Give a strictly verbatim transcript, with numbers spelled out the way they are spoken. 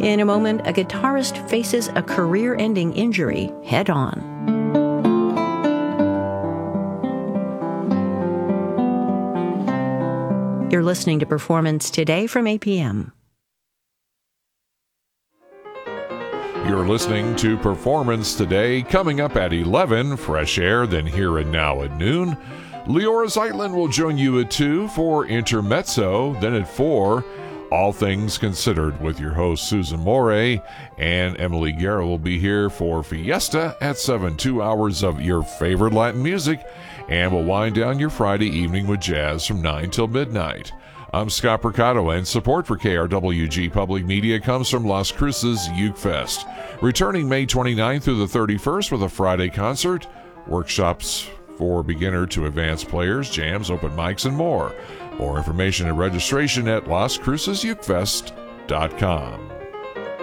In a moment, a guitarist faces a career-ending injury head-on. You're listening to Performance Today from A P M. You're listening to Performance Today. Coming up at eleven, Fresh Air, then Here and Now at noon. Leora Zeitlin will join you at two for Intermezzo. Then at four, All Things Considered with your host Susan Moray. And Emily Guerra will be here for Fiesta at seven, two hours of your favorite Latin music. And we'll wind down your Friday evening with jazz from nine till midnight. I'm Scott Percato, and support for K R W G Public Media comes from Las Cruces Uke Fest, returning May twenty-ninth through the thirty-first with a Friday concert, workshops for beginner to advanced players, jams, open mics, and more. More information and registration at las cruces uke fest dot com.